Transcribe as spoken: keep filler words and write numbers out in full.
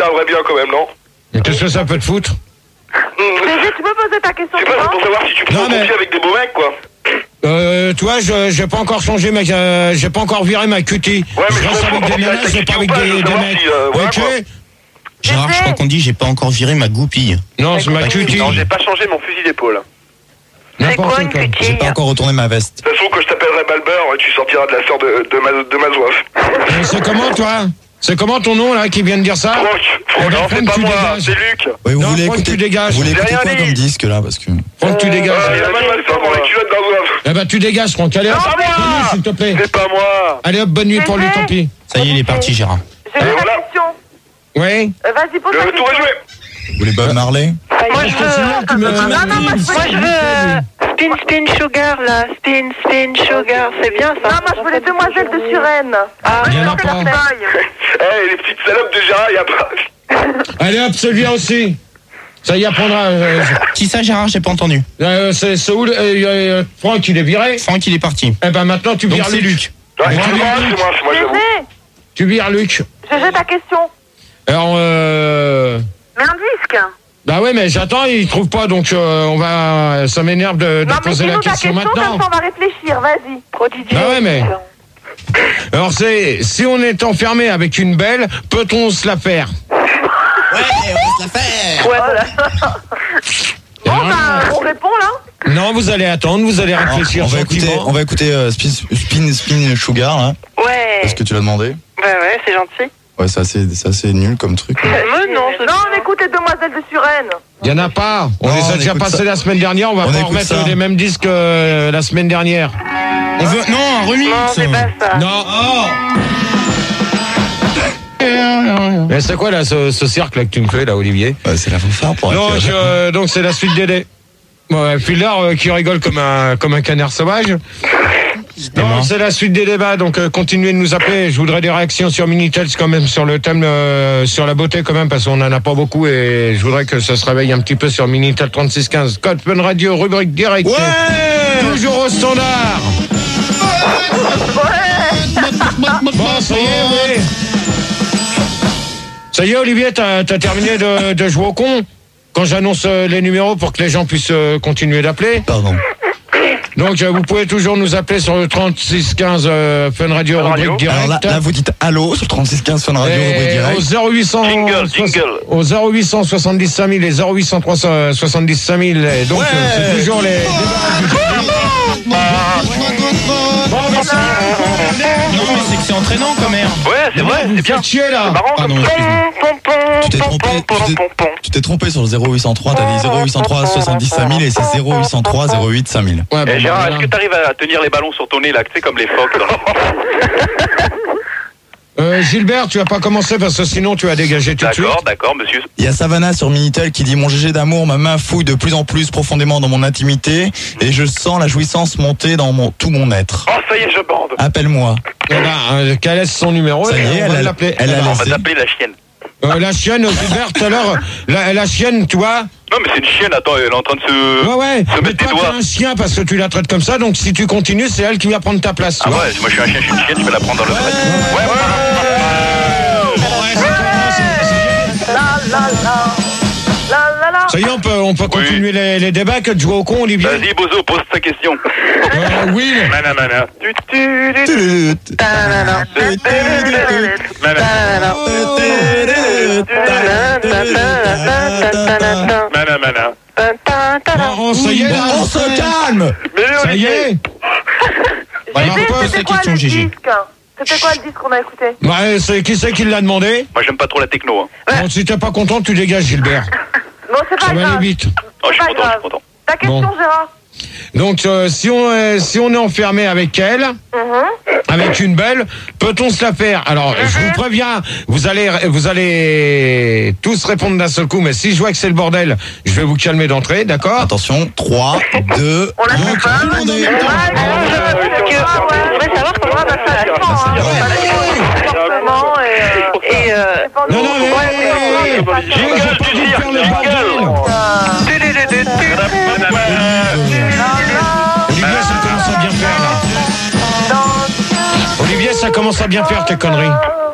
aimerait bien quand même, non? Mais qu'est-ce que ça peut te foutre? Gégé, tu peux poser ta question? C'est pas, c'est pour savoir si tu prends Non, un mais- confier avec des beaux mecs, quoi. Euh, toi, je j'ai pas encore changé ma, euh, j'ai pas encore viré ma cutie. Ouais, mais je je reste comprends avec des si t'as nanas, ta je vais pas cutie avec ou pas, des, je veux des savoir mecs. si, euh, voilà, Ok. quoi. Gérard, je crois qu'on dit j'ai pas encore viré ma goupille. Non, c'est ma cutie. Non, j'ai pas changé mon fusil d'épaule. C'est quoi N'importe une quoi. J'ai cutille? pas encore retourné ma veste. De toute façon, quand je t'appellerai Balbeur, tu sortiras de la sœur de, de, ma, de ma soif. Euh, C'est comment toi? C'est comment ton nom là qui vient de dire ça? Franck, Franck, Eh ben, non, c'est Franck, pas tu moi, dégages. c'est Luc. Oui, vous Non, voulez Franck, écouter, tu dégages. vous voulez J'ai écouter rien quoi dit. comme disque là parce que. Franck, tu dégages. Euh, il a mal mal dans les culottes d'un soif. Eh ben tu dégages Franck, allez hop, pas moi. bonne nuit, s'il te plaît. C'est pas moi. Allez hop, bonne nuit pour lui, tant pis. Ça y est, il est parti, Gérard. J'ai Euh, ta voilà. question. Oui. Euh, Vas-y, pose Le ta retour est question. joué. Vous voulez Bob Marley? Moi, je veux... Tu me- Non, non, moi, je Moi, veux... euh, Spin, spin, sugar, là. Spin, spin, sugar. C'est bien, ça. Non, moi, je veux les demoiselles de Suresnes. Ah, Il y en a pas. Eh, les petites salopes de Gérard, y a pas. Allez hop, celui-là aussi. Ça y apprendra. Euh, Qui ça, Gérard? J'ai pas entendu. euh, c'est Saoul. Euh, euh, Franck, il est viré. Franck, il est parti. Eh ben maintenant tu Donc vires c'est Luc. Luc. Ouais, c'est Ouais, moi, c'est moi, c'est moi, j'avoue. Gégé, Tu vires Luc. Gégé, ta question. Alors euh... Mais un disque. bah ouais, mais j'attends, il trouve pas, donc euh, on va. Ça m'énerve de, de Non, mais poser la dis-nous ta question question, maintenant. comme ça, on va réfléchir. Vas-y. Prodigieux. Bah ouais, mais- Alors c'est si on est enfermé avec une belle, peut-on se la faire? Ouais, on va se la faire. Ouais, voilà. Bon, bah, on répond, là. Non, vous allez attendre, vous allez réfléchir on va écouter, gentiment. on va écouter euh, Spin, Spin, Spin Sugar là. Ouais. Parce que tu l'as demandé. Bah ouais, c'est gentil. Ouais, c'est assez, c'est assez nul comme truc. Mais non, non, on écoute les demoiselles de Suresnes. Il y en a pas. On Non, les a on déjà écoute passés ça. la semaine dernière, on va On pas écoute remettre ça. les mêmes disques euh, la semaine dernière. On veut... Non, un remix. Non, c'est pas ça. Non. Oh. Mais c'est quoi là ce, ce cercle là que tu me fais là, Olivier? Ouais, c'est la fanfare pour Non, accueillir- je- euh, donc c'est la suite d'D. Ouais, Filer euh, qui rigole comme un comme un canard sauvage. Non, c'est la suite des débats, donc euh, continuez de nous appeler. Je voudrais des réactions sur Minitel quand même, sur le thème, euh, sur la beauté quand même, parce qu'on en a pas beaucoup et je voudrais que ça se réveille un petit peu sur Minitel trente-six quinze. Code Fun Radio, rubrique direct. Ouais. Toujours au standard. Bon, ça y est, oui. Ça y est, Olivier, t'as t'as terminé de, de jouer au con quand j'annonce euh, les numéros pour que les gens puissent euh, continuer d'appeler. Pardon. Donc, euh, vous pouvez toujours nous appeler sur le trente-six quinze euh, Fun Radio, Fun Radio. rubrique direct. Alors là, là, vous dites allô sur trente-six quinze Fun Radio, rubrique Et direct. au zéro huit cents Jingle, jingle. au zéro huit cent soixante-dix cinq mille et zéro huit cent trois cent soixante-dix cinq mille. Et donc, Ouais. euh, c'est toujours les Non, mais c'est que c'est entraînant quand même. Ouais, c'est vrai, Vous c'est bien. faites chier là. C'est marrant Pardon, comme ça. excuse-moi. Tu t'es trompé, tu t'es- tu t'es trompé sur le zéro huit cent trois, t'as dit zéro huit cent trois soixante-dix cinq mille et c'est zéro huit cent trois zéro huit cinq mille. Ouais, bon, Eh, Gérard, bah, est-ce que t'arrives à tenir les ballons sur ton nez là, tu sais, comme les phoques dans euh, Gilbert, tu vas pas commencer parce que sinon tu vas dégager tout de suite. D'accord, d'accord, monsieur. Il y a Savannah sur Minitel qui dit mon G G d'amour, ma main fouille de plus en plus profondément dans mon intimité et je sens la jouissance monter dans mon, tout mon être. Oh, ça y est, je bande. Appelle-moi. Eh ben, euh, qu'elle laisse son numéro Ça y et est, on elle va a- l'appeler. elle a Eh ben, On va laissé. taper la chienne. euh, la chienne, Gilbert, tout à l'heure, la, la chienne, tu vois. Non, mais c'est une chienne, attends, elle est en train de se. Ouais, ouais. Se Mais mettre des toi, doigts. t'es un chien parce que tu la traites comme ça, donc si tu continues, c'est elle qui va prendre ta place. tu Ah vois. ouais, moi je suis un chien, je suis une chienne, je vais la prendre dans le vrai. Ouais, ouais, La, la, la. La, la, la. Ça y est, on peut, on peut continuer les, les débats que de jouer au con, Olivier. Vas-y, Bozo, pose ta question. Euh, Will. Mana, mana. Tu, tu, tu, tu. Tut. Ta-da-da. Ta-da-da. Ta-da-da. Mana, mana. Ta-da-da. Oh, ça y est, là, On se calme. Mais ça y est. Alors, Gégé, pose c'était ta quoi question, le Gégé. disque? C'était quoi le disque qu'on a écouté? Ouais, c'est qui c'est qui l'a demandé? Moi j'aime pas trop la techno. Hein. Bon, si t'es pas content, tu dégages, Gilbert. Bon, c'est pas Ça va aller grave. vite. Oh, je suis pas content, je grave. suis content. Ta question, Bon. Gérard? Donc, euh, si on est, si on est enfermé avec elle, Mhm. avec une belle, peut-on se la faire? Alors, je vous préviens, vous allez, vous allez tous répondre d'un seul coup, mais si je vois que c'est le bordel, je vais vous calmer d'entrée, d'accord? Attention, trois, deux, On l'a un, fait pas. tout le monde est- Ouais, je voudrais savoir comment on va faire la fin, hein. Forcément, et, et, euh, Non, non, mais, ouais, hey, hey, hey, ouais, ouais, j'ai j'ai pas envie de faire le bordel. Olivier, ça commence à bien faire, là. Olivier, ça commence à bien faire tes conneries.